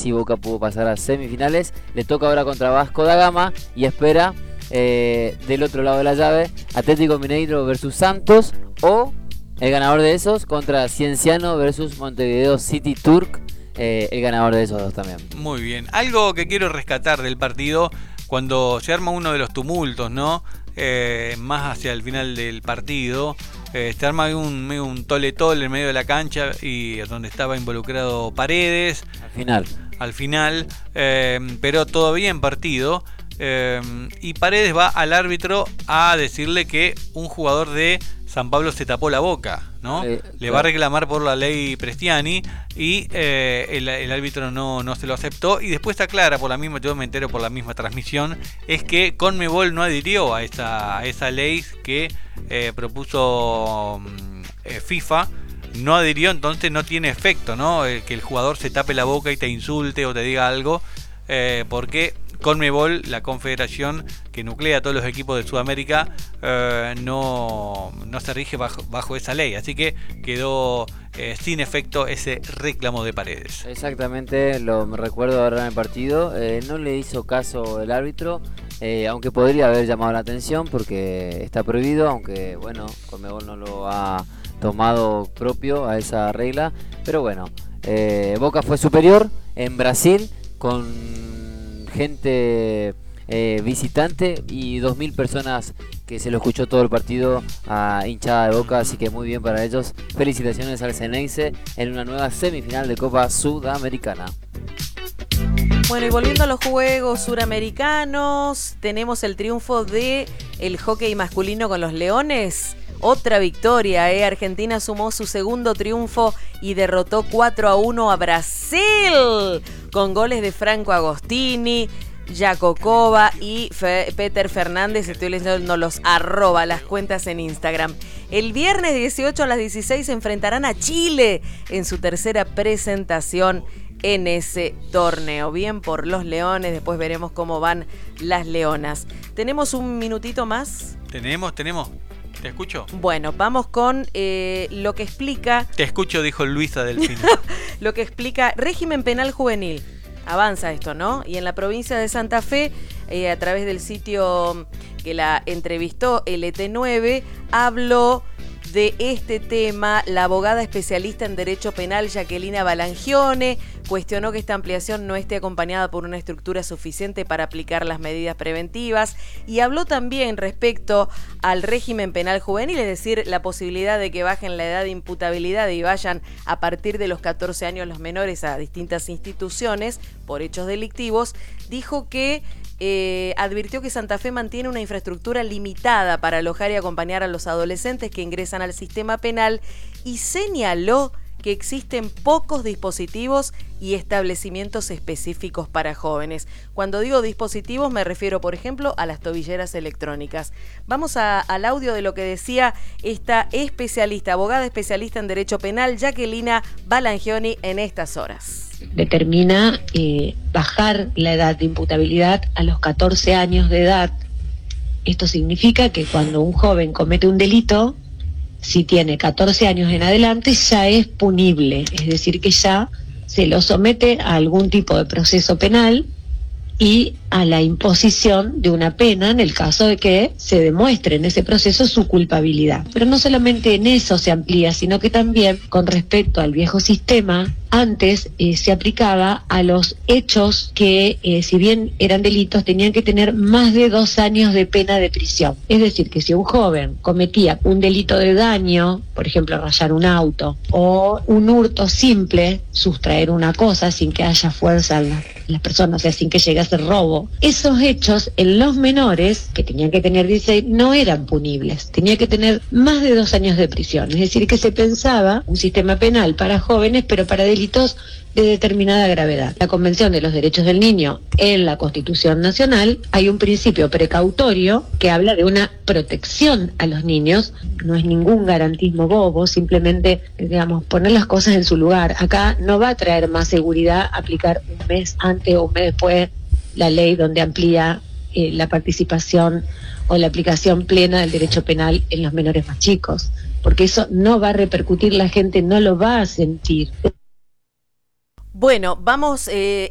así Boca pudo pasar a semifinales. Le toca ahora contra Vasco da Gama y espera del otro lado de la llave Atlético Mineiro versus Santos, o el ganador de esos contra Cienciano versus Montevideo City Turk, el ganador de esos dos también. Muy bien. Algo que quiero rescatar del partido, cuando se arma uno de los tumultos, ¿no? Más hacia el final del partido, se arma un tole-tole en medio de la cancha, y donde estaba involucrado Paredes al final, pero todavía en partido, y Paredes va al árbitro a decirle que un jugador de San Pablo se tapó la boca, ¿no? Le va a reclamar por la ley Prestiani, y el árbitro no se lo aceptó, y después aclara, yo me entero por la misma transmisión, es que Conmebol no adhirió a esa ley que propuso FIFA, no adhirió, entonces no tiene efecto, ¿no? Que el jugador se tape la boca y te insulte o te diga algo, porque Conmebol, la confederación que nuclea a todos los equipos de Sudamérica, no se rige bajo esa ley, así que quedó sin efecto ese reclamo de Paredes. Exactamente, me recuerdo ahora en el partido, no le hizo caso el árbitro, aunque podría haber llamado la atención porque está prohibido, aunque bueno, Conmebol no lo ha tomado propio a esa regla, pero bueno, Boca fue superior en Brasil con gente visitante y 2.000 personas que se lo escuchó todo el partido a hinchada de Boca, así que muy bien para ellos. Felicitaciones al Xeneize en una nueva semifinal de Copa Sudamericana. Bueno, y volviendo a los juegos suramericanos, tenemos el triunfo de el hockey masculino con los Leones. Otra victoria, Argentina sumó su segundo triunfo y derrotó 4-1 a Brasil con goles de Franco Agostini, Jaco Cova y Peter Fernández. Estoy leyendo los @ las cuentas en Instagram. El viernes 18 a las 16 se enfrentarán a Chile en su tercera presentación en ese torneo. Bien por los Leones, después veremos cómo van las Leonas. ¿Tenemos un minutito más? Tenemos. ¿Te escucho? Bueno, vamos con lo que explica... Te escucho, dijo Luisa Delfino. Lo que explica régimen penal juvenil. Avanza esto, ¿no? Y en la provincia de Santa Fe, a través del sitio que la entrevistó LT9, habló de este tema la abogada especialista en Derecho Penal Jacquelina Balangione. Cuestionó que esta ampliación no esté acompañada por una estructura suficiente para aplicar las medidas preventivas, y habló también respecto al régimen penal juvenil, es decir, la posibilidad de que bajen la edad de imputabilidad y vayan a partir de los 14 años los menores a distintas instituciones por hechos delictivos. Dijo que advirtió que Santa Fe mantiene una infraestructura limitada para alojar y acompañar a los adolescentes que ingresan al sistema penal, y señaló que existen pocos dispositivos y establecimientos específicos para jóvenes. Cuando digo dispositivos me refiero, por ejemplo, a las tobilleras electrónicas. Vamos al audio de lo que decía esta especialista, abogada especialista en Derecho Penal, Jacquelina Balangione, en estas horas. Determina bajar la edad de imputabilidad a los 14 años de edad. Esto significa que cuando un joven comete un delito, si tiene 14 años en adelante, ya es punible, es decir, que ya se lo somete a algún tipo de proceso penal y a la imposición de una pena en el caso de que se demuestre en ese proceso su culpabilidad. Pero no solamente en eso se amplía, sino que también con respecto al viejo sistema, antes se aplicaba a los hechos que, si bien eran delitos, tenían que tener más de 2 años de pena de prisión. Es decir, que si un joven cometía un delito de daño, por ejemplo, rayar un auto, o un hurto simple, sustraer una cosa sin que haya fuerza en las personas, o sea, sin que llegue a ser robo, esos hechos en los menores, que tenían que tener 16, no eran punibles. Tenía que tener más de 2 años de prisión. Es decir, que se pensaba un sistema penal para jóvenes, pero para delitos de determinada gravedad. La Convención de los Derechos del Niño, en la Constitución Nacional, hay un principio precautorio que habla de una protección a los niños. No es ningún garantismo bobo, simplemente, digamos, poner las cosas en su lugar. Acá no va a traer más seguridad aplicar un mes antes o un mes después la ley donde amplía la participación o la aplicación plena del derecho penal en los menores más chicos, porque eso no va a repercutir, la gente no lo va a sentir. Bueno, vamos